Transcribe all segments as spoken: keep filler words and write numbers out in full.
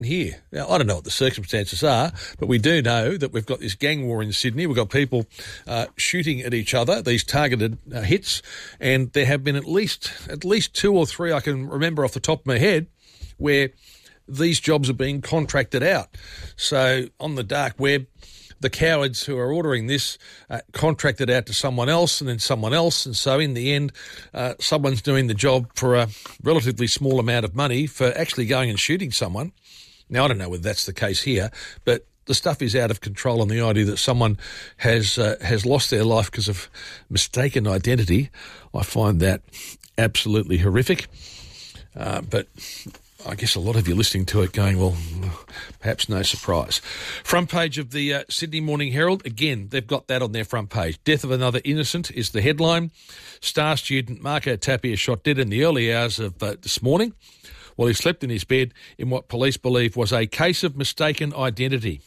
here. Now, I don't know what the circumstances are, but we do know that we've got this gang war in Sydney. We've got people uh, shooting at each other, these targeted uh, hits, and there have been at least at least two or three I can remember off the top of my head where these jobs are being contracted out. So on the dark web, the cowards who are ordering this uh, contract it out to someone else and then someone else. And so in the end, uh, someone's doing the job for a relatively small amount of money for actually going and shooting someone. Now, I don't know whether that's the case here, but the stuff is out of control, and the idea that someone has uh, has lost their life because of mistaken identity, I find that absolutely horrific. Uh, but I guess a lot of you listening to it going, well, perhaps no surprise. Front page of the uh, Sydney Morning Herald, again, they've got that on their front page. Death of another innocent is the headline. Star student Marco Tapia shot dead in the early hours of uh, this morning while he slept in his bed in what police believe was a case of mistaken identity.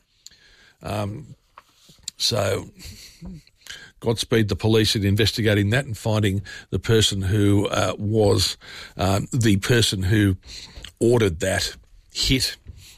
Um, so Godspeed the police in investigating that and finding the person who uh, was um, the person who ordered that hit.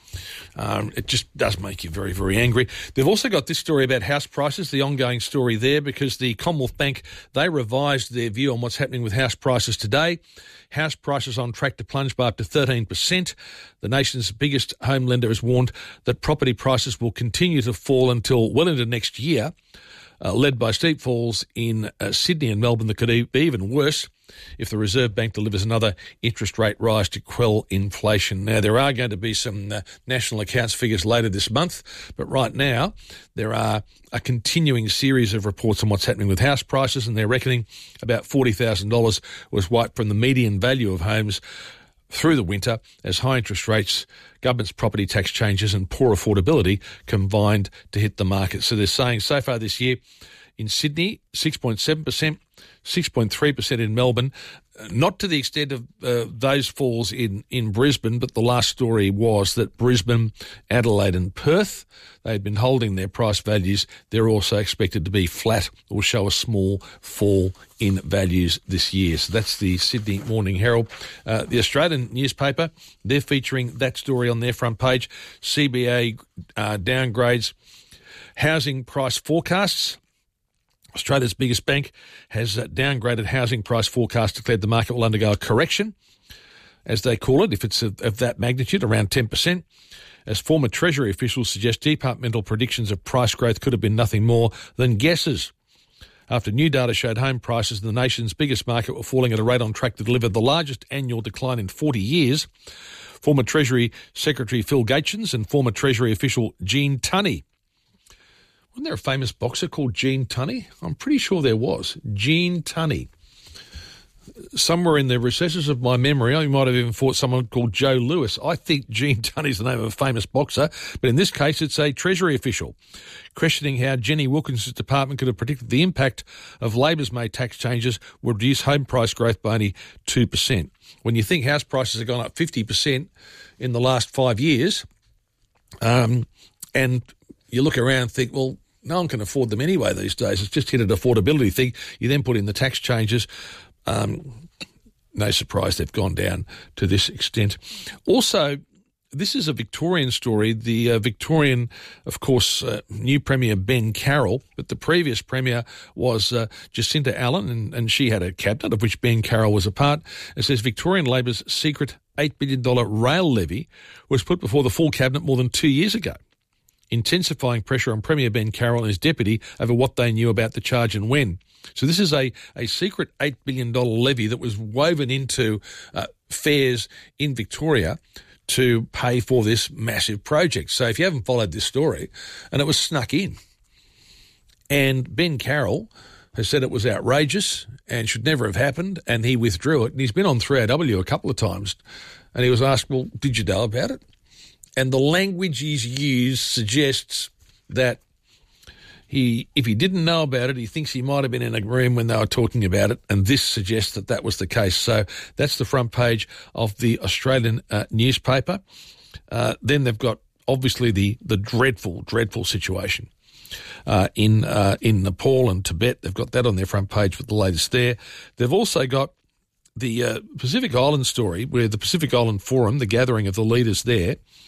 Um, it just does make you very, very angry. They've also got this story about house prices, the ongoing story there, because the Commonwealth Bank, they revised their view on what's happening with house prices today. House prices on track to plunge by up to thirteen percent. The nation's biggest home lender has warned that property prices will continue to fall until well into next year, uh, led by steep falls in uh, Sydney and Melbourne that could be even worse if the Reserve Bank delivers another interest rate rise to quell inflation. Now, there are going to be some uh, national accounts figures later this month, but right now there are a continuing series of reports on what's happening with house prices, and they're reckoning about forty thousand dollars was wiped from the median value of homes through the winter as high interest rates, government's property tax changes and poor affordability combined to hit the market. So they're saying so far this year in Sydney, six point seven percent, six point three percent in Melbourne, not to the extent of uh, those falls in, in Brisbane, but the last story was that Brisbane, Adelaide and Perth, they've been holding their price values. They're also expected to be flat or show a small fall in values this year. So that's the Sydney Morning Herald. Uh, the Australian newspaper, they're featuring that story on their front page. C B A uh, downgrades housing price forecasts. Australia's biggest bank has uh, downgraded housing price forecast, declared the market will undergo a correction, as they call it, if it's of, of that magnitude, around ten percent. As former Treasury officials suggest, departmental predictions of price growth could have been nothing more than guesses, after new data showed home prices in the nation's biggest market were falling at a rate on track to deliver the largest annual decline in forty years. Former Treasury Secretary Phil Gaetjens and former Treasury official Gene Tunney. Wasn't there a famous boxer called Gene Tunney? I'm pretty sure there was. Gene Tunney. Somewhere in the recesses of my memory, I might have even fought someone called Joe Lewis. I think Gene Tunney's the name of a famous boxer, but in this case it's a Treasury official, questioning how Jenny Wilkinson's department could have predicted the impact of Labor's May tax changes would reduce home price growth by only two percent. When you think house prices have gone up fifty percent in the last five years, um, and you look around and think, well, no one can afford them anyway these days. It's just hit an affordability thing. You then put in the tax changes. Um, no surprise they've gone down to this extent. Also, this is a Victorian story. The uh, Victorian, of course, uh, new Premier Ben Carroll, but the previous Premier was uh, Jacinta Allen, and, and she had a cabinet of which Ben Carroll was a part. It says Victorian Labor's secret eight billion dollars rail levy was put before the full cabinet more than two years ago, intensifying pressure on Premier Ben Carroll and his deputy over what they knew about the charge and when. So this is a, a secret eight billion dollars levy that was woven into uh, fares in Victoria to pay for this massive project. So if you haven't followed this story, and it was snuck in, and Ben Carroll has said it was outrageous and should never have happened, and he withdrew it, and he's been on three A W a couple of times, and he was asked, well, did you know about it? And the language he's used suggests that he, if he didn't know about it, he thinks he might have been in a room when they were talking about it, and this suggests that that was the case. So that's the front page of the Australian uh, newspaper. Uh, then they've got, obviously, the, the dreadful, dreadful situation uh, in uh, in Nepal and Tibet. They've got that on their front page with the latest there. They've also got the uh, Pacific Island story, where the Pacific Island Forum, the gathering of the leaders there,